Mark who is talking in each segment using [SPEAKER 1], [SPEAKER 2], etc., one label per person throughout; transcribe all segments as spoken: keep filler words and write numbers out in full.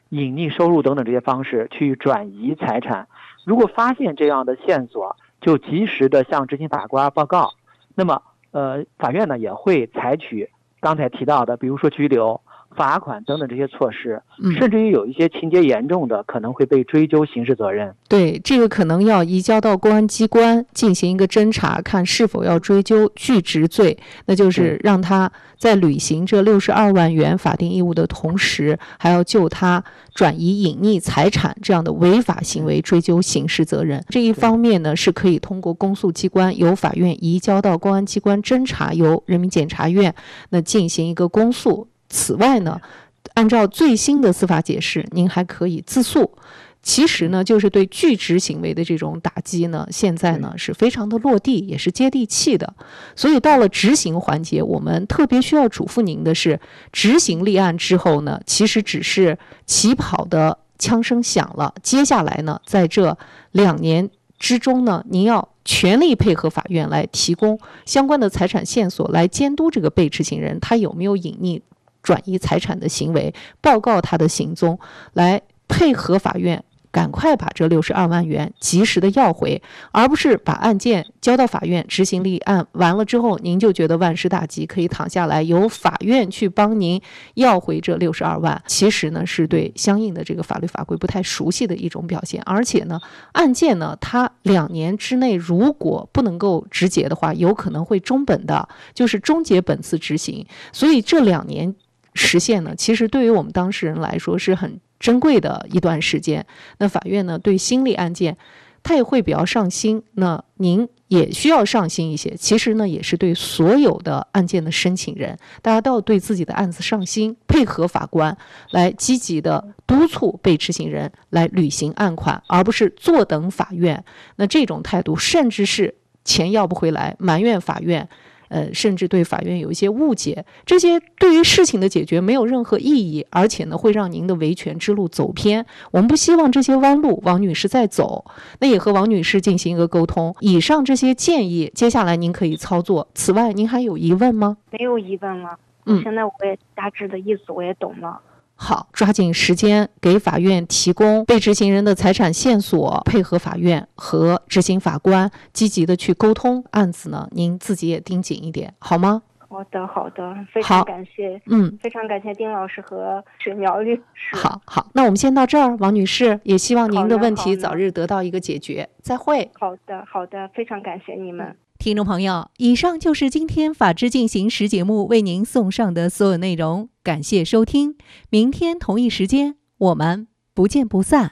[SPEAKER 1] 隐匿收入等等这些方式去转移财产。如果发现这样的线索，就及时的向执行法官报告。那么，呃，法院呢也会采取刚才提到的，比如说拘留、罚款等等这些措施，甚至于有一些情节严重的，可能会被追究刑事责任。
[SPEAKER 2] 对，这个可能要移交到公安机关进行一个侦查，看是否要追究拒执罪，那就是让他在履行这六十二万元法定义务的同时，还要就他转移隐匿财产这样的违法行为追究刑事责任。这一方面呢，是可以通过公诉机关由法院移交到公安机关侦查，由人民检察院那进行一个公诉。此外呢，按照最新的司法解释，您还可以自诉。其实呢，就是对拒执行为的这种打击呢，现在呢是非常的落地，也是接地气的。所以到了执行环节，我们特别需要嘱咐您的是，执行立案之后呢，其实只是起跑的枪声响了，接下来呢，在这两年之中呢，您要全力配合法院来提供相关的财产线索，来监督这个被执行人他有没有隐匿转移财产的行为，报告他的行踪，来配合法院赶快把这六十二万元及时的要回，而不是把案件交到法院执行立案完了之后，您就觉得万事大吉，可以躺下来由法院去帮您要回这六十二万。其实呢，是对相应的这个法律法规不太熟悉的一种表现。而且呢，案件呢，它两年之内如果不能够执结的话，有可能会终本的，就是终结本次执行。所以这两年时限呢，其实对于我们当事人来说是很珍贵的一段时间。那法院呢，对新立案件他也会比较上心，那您也需要上心一些。其实呢，也是对所有的案件的申请人，大家都要对自己的案子上心，配合法官来积极的督促被执行人来履行案款，而不是坐等法院。那这种态度，甚至是钱要不回来，埋怨法院，呃，甚至对法院有一些误解，这些对于事情的解决没有任何意义，而且呢，会让您的维权之路走偏。我们不希望这些弯路王女士在走，那也和王女士进行一个沟通。以上这些建议，接下来您可以操作。此外，您还有疑问吗？
[SPEAKER 3] 没有疑问了。嗯，现在我也大致的意思我也懂了。
[SPEAKER 2] 好，抓紧时间给法院提供被执行人的财产线索，配合法院和执行法官积极的去沟通，案子呢您自己也盯紧一点，好吗？
[SPEAKER 3] 好的好的，非常感谢。嗯，非常感谢丁老师和水苗律师。
[SPEAKER 2] 好好，那我们先到这儿，王女士，也希望您的问题早日得到一个解决。再会。
[SPEAKER 3] 好的好的，非常感谢你们。
[SPEAKER 4] 听众朋友，以上就是今天法治进行时节目为您送上的所有内容，感谢收听，明天同一时间我们不见不散。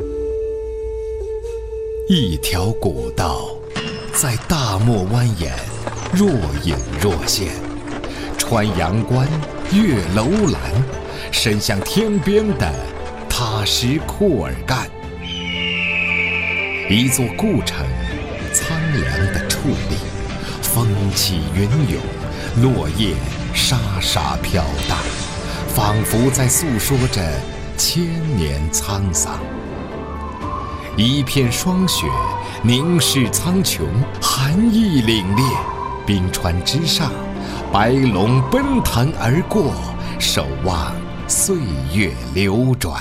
[SPEAKER 5] 一条古道在大漠蜿蜒，若隐若现，穿阳关，越楼兰，伸向天边的踏实库尔干，一座故城，苍凉的矗立，风起云涌，落叶沙沙飘荡，仿佛在诉说着千年沧桑。一片霜雪凝视苍穹，寒意凛冽，冰川之上，白龙奔腾而过，守望岁月流转。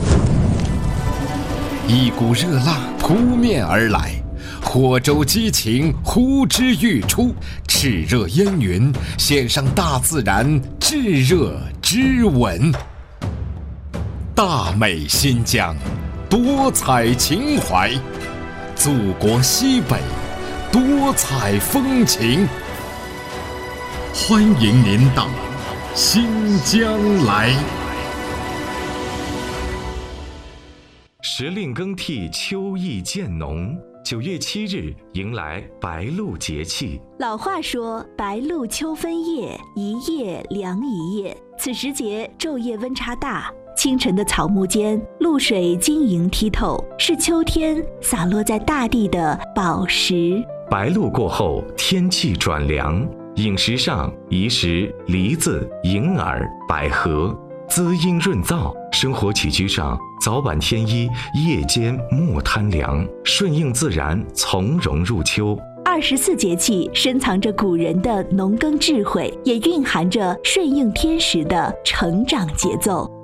[SPEAKER 5] 一股热浪扑面而来，火州激情呼之欲出，炽热烟云献上大自然炙热之吻。大美新疆，多彩情怀，祖国西北，多彩风情。欢迎您到新疆来。
[SPEAKER 6] 时令更替，秋意渐浓。九月七日迎来白露节气。
[SPEAKER 7] 老话说，白露秋分夜，一夜凉一夜。此时节昼夜温差大，清晨的草木间，露水晶莹剔透，是秋天洒落在大地的宝石。
[SPEAKER 6] 白露过后，天气转凉，饮食上宜食梨子、银耳、百合，滋阴润燥；生活起居上，早晚添衣，夜间莫贪凉，顺应自然，从容入秋。
[SPEAKER 7] 二十四节气深藏着古人的农耕智慧，也蕴含着顺应天时的成长节奏。